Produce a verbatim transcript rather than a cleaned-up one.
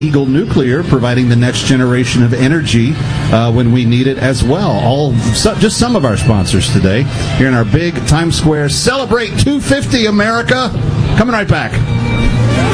Eagle Nuclear, providing the next generation of energy uh, when we need it as well. All so, just some of our sponsors today here in our big Times Square Celebrate two fifty America. Coming right back.